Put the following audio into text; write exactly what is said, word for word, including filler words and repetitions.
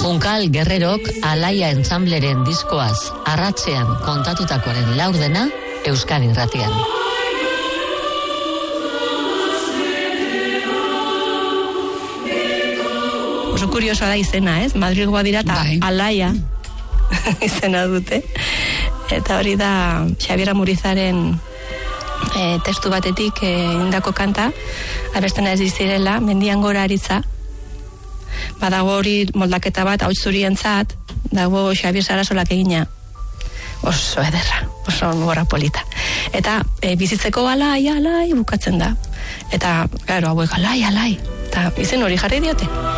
Junkal Guerrerok Alaia Entsambleren diskoaz arratsean kontatutakoaren laurdena Euskadi Irratian. Oso kuriosoa da izena, ez? Madrilgoa dira eta Alaia izena dute. Eta hori da Xabier Amurizaren e, testu batetik e, indako kanta, abestena ez dizirela, mendian gora aritza. Badago hori moldaketa bat, hau zurientzat, dago Xabier Sarasolak egina. Oso ederra, oso gora polita. Eta e, bizitzeko alai, alai, bukatzen da. Eta, claro, hauek alai, alai. Eta izen hori jarri diote.